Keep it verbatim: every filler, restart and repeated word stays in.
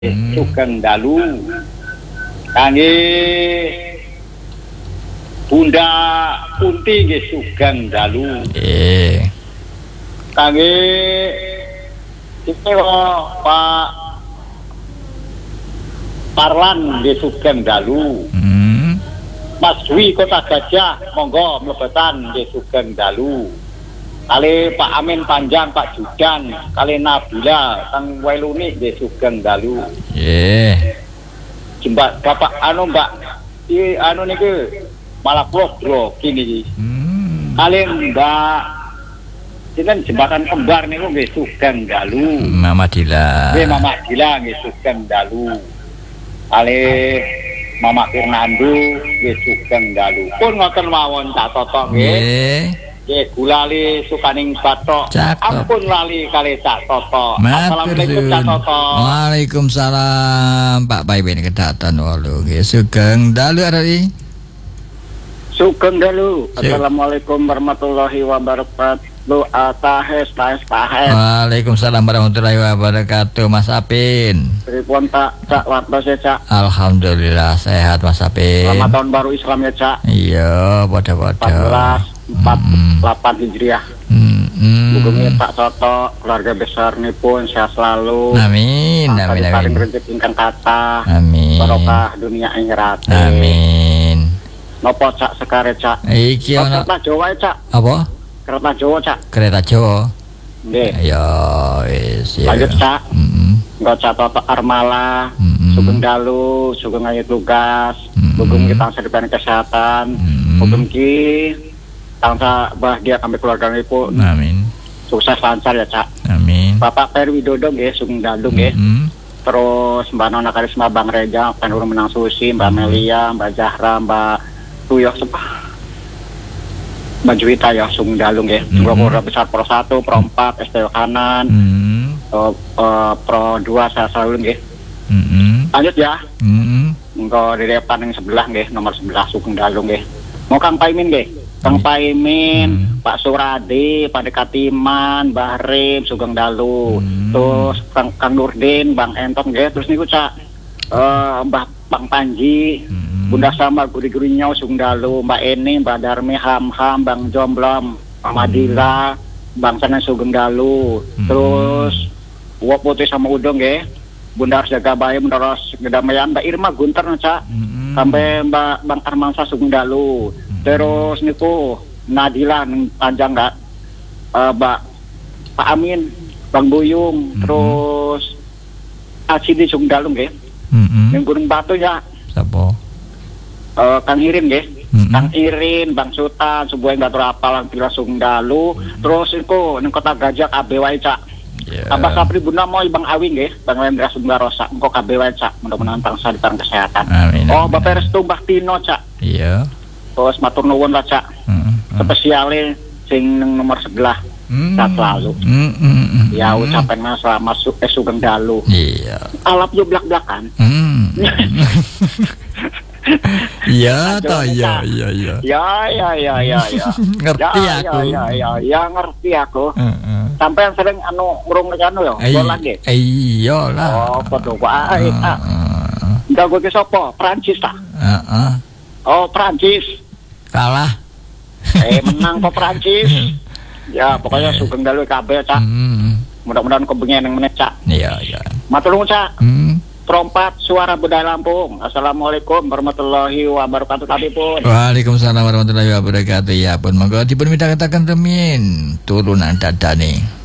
Hmm. Sugeng dalu kangge Bunda Kunti nggih sugeng dalu. Nggih. Kangge Kito Pak Parlan nggih sugeng dalu. Hmm. Mas Dwi Kota Gajah monggo mlebetan nggih sugeng dalu. Kali Pak Amin Panjang, Pak Judan, kali Nabila, Kang Wailuni nggih sugeng dalu. Nggih. Jembak Bapak anu Mbak iki anu niku malah bro kini. Hmm. Kali Mbak jenengan jembatan kembar niku nggih sugeng dalu. Mama Dila. Nggih Mama Dila nggih sugeng dalu. Kali Mama Fernando nggih sugeng dalu. Pun ngoten mawon tak totok nggih. Nggih. Nggih gulali sukaning batok. Ampun lali kali Cak Toto. Assalamualaikum Cak Toto. Waalaikumsalam Pak Paimin kedatan walu nggih sugeng dalu ari. Sugeng dalu. Assalamualaikum warahmatullahi wabarakatuh. Atahes tahes tahes. Waalaikumsalam warahmatullahi wabarakatuh Mas Apin. Pripun tak Cak wartos ya Cak? Alhamdulillah sehat Mas Apin. Selamat tahun baru Islam ya Cak. Iya, pada-pada. empat belas empat puluh delapan Hijriah. Hmm. Mugi Pak Soto, keluarga besar nipun sehat selalu. Amin, amin, amin. Rezeki ingkang kathah. Amin. Barokah dunia akhirat. Amin. Napa Cak sekare Cak? Iki ana kereta Jawa Cak. apa? Kereta Jawa Cak. Kereta Jawa. Nggih. Ya wis ya. Lanjut Cak. Heeh. Engko Cak Toto Armala. Mm-hmm. Sugeng dalu, sugeng ayu tugas. Mm-hmm. Sugeng kita sedhepan kesehatan. Mm-hmm. Sugeng ki tansah bahagia sampai keluarga nipun. Amin. Sukses lancar ya Cak. Amin. Bapak Peri Widodo nggih sugeng dalu nggih. Mm-hmm. Terus Mbak Nona Karisma, Bang Reja, Penur Menang Susi, Mbak Melia, Mbak Zahra, Mbak Tuyok Sepah, Mbak Juwita ya sugeng dalu nggih. Juga Mm-hmm. Pro besar Pro satu, Pro empat, S T O kanan, Mm-hmm. uh, uh, Pro dua saya selalu nggih. Mm-hmm. Lanjut ya. Mm-hmm. Engko di depan yang sebelah nggih, nomor sebelah sugeng dalu nggih. Mau Kang Paimin nggih. Kang Paimin, hmm. Pak Suradi, Pak Dekatiman, Mbah Rim, sugeng dalu. Hmm. Terus Kang, Kang Nurdin, Bang Entok nggih. Terus niku Cak uh, Mbah Bang Panji, hmm. Bunda Sama guru-guru nyau sugeng dalu, Mbak Eni, Mbak Darmi, Ham Ham, Bang Jomblom, Pak Madila, Bang Sana sugeng dalu. Hmm. Terus Wok Putih sama Udong nggih. Bunda harus jaga bayi, Bunda harus kedamaian, Mbak Irma Gunter Cak. Hmm. Sampai Mbak Bang Armansa sugeng dalu. Terus niku Nadila panjang nggak, uh, Mbak Pak Amin, Bang Buyung, mm-hmm. terus Asidi sugeng dalu nggih. Mm-hmm. Ning Gunung Batu ya. Sapa? Uh, Kang Irin nggih. Mm-hmm. Kang Irin, Bang Sultan, sebuah yang batur apalan pira sugeng dalu. Mm-hmm. Terus niku ning Kota Gajah K B wae Cak. Yeah. Tambah Sapri Bunda Moy Bang Awi nggih, Bang Wendra Sunggarosa, engko K B wae Cak. Mudah-mudahan bangsa dipang kesehatan. Amin, oh, amin, Bapak Restu Mbah Tino Cak. Iya. Terus matur nuwun lah Cak. Mm-hmm. Spesiale sing nomor sebelah. Mm-hmm. Cak selalu. Mm-hmm. Ya ucapan mas selamat su eh, sugeng dalu. Iya. Alap yo blak-blakan. Mm. Iya toh ya ya ya. Ya ya ya ya ya. Ngerti ya, aku. Ya ya ya ya ngerti aku. Heeh. Sampai yang sering anu ngurung anu yo, bola nggih. Iya lah. Oh, padha wae. Enggak gue ke sapa? Prancis ta? Heeh. Oh, Prancis. Kalah. Eh, menang kok Prancis. Ya, pokoknya sugeng dalu kabeh, Cak. Mm. Mudah-mudahan kebengen yang meneh, Cak. Iya, iya. Matur nuwun, Cak. Mm. Perompat Suara Budaya Lampung. Assalamualaikum warahmatullahi wabarakatuh tadi pun. Waalaikumsalam warahmatullahi wabarakatuh. Ya pun, monggo dipun midhangetaken remin turunan dadane.